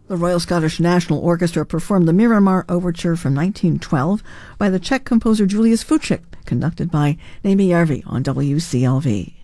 The Royal Scottish National Orchestra performed the Miramar Overture from 1912 by the Czech composer Julius Fučík, conducted by Naomi Järvi on WCLV.